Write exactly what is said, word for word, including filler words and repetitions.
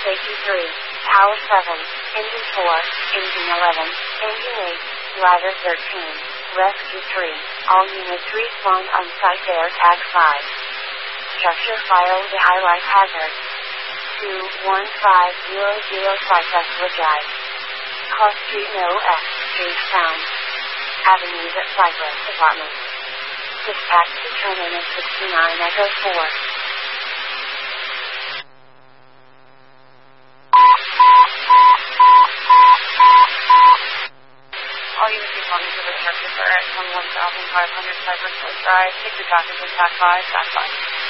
Safety three, Power seven, Engine four, Engine eleven, Engine eight, Ladder thirteen, Rescue three, all units respawn on site Air Tag five. Structure file the highlight hazard. two one five zero zero five Tesla Drive. Cross Street No F, Street Sound. Avenues at Cypress Apartment. Dispatch to Terminus sixty-nine Echo four. All units responding to the structure are at one one thousand five hundred Cypress Drive. Take the document at five, five.